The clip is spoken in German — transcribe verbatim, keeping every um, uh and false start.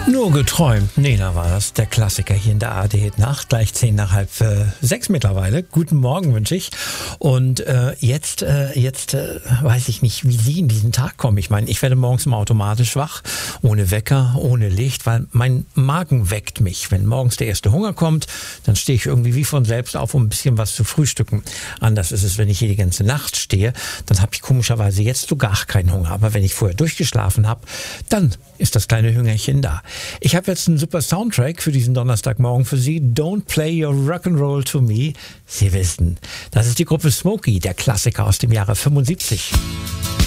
Nur geträumt. Nena war das, der Klassiker hier in der A R D-Nacht, gleich zehn nach halb äh, sechs mittlerweile. Guten Morgen wünsche ich. Und äh, jetzt, äh, jetzt äh, weiß ich nicht, wie Sie in diesen Tag kommen. Ich meine, ich werde morgens immer automatisch wach, ohne Wecker, ohne Licht, weil mein Magen weckt mich. Wenn morgens der erste Hunger kommt, dann stehe ich irgendwie wie von selbst auf, um ein bisschen was zu frühstücken. Anders ist es, wenn ich hier die ganze Nacht stehe, dann habe ich komischerweise jetzt so gar keinen Hunger. Aber wenn ich vorher durchgeschlafen habe, dann ist das kleine Hüngerchen da. Ich habe jetzt einen super Soundtrack für diesen Donnerstagmorgen für Sie. Don't Play Your Rock'n'Roll to Me. Sie wissen, das ist die Gruppe Smokey, der Klassiker aus dem Jahre fünfundsiebzig.